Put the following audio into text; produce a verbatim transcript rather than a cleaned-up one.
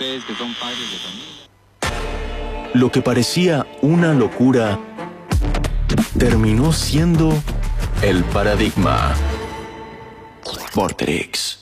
ustedes que son padres de familia. Lo que parecía una locura terminó siendo el paradigma. Vorterix.